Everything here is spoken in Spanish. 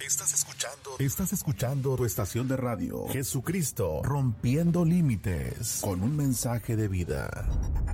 Estás escuchando tu estación de radio, Jesucristo, rompiendo límites, con un mensaje de vida.